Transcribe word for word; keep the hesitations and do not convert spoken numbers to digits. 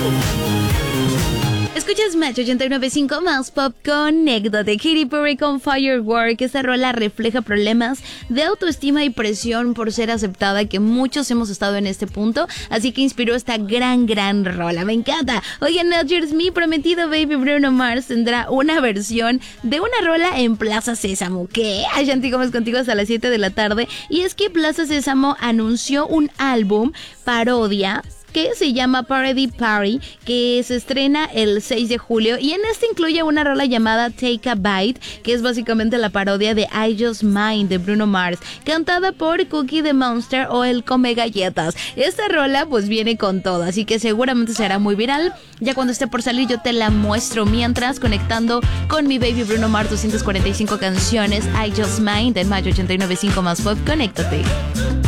Escuchas Match ochenta y nueve punto cinco más pop con Nécdate de Katy Perry con Firework. Esta rola refleja problemas de autoestima y presión por ser aceptada que muchos hemos estado en este punto, así que inspiró esta gran, gran rola. Me encanta. Oigan, Nudgers, mi prometido baby Bruno Mars tendrá una versión de una rola en Plaza Sésamo. ¿Qué? Ashanti Gómez contigo hasta las siete de la tarde. Y es que Plaza Sésamo anunció un álbum parodia que se llama Parody Party, que se estrena el seis de julio, y en este incluye una rola llamada Take a Bite, que es básicamente la parodia de I Just Mine de Bruno Mars, cantada por Cookie the Monster o el Come Galletas. Esta rola pues viene con todo, así que seguramente será muy viral. Ya cuando esté por salir yo te la muestro, mientras conectando con mi baby Bruno Mars, doscientas cuarenta y cinco canciones, I Just Mine de Mayo ochenta y nueve punto cinco más pop, conéctate.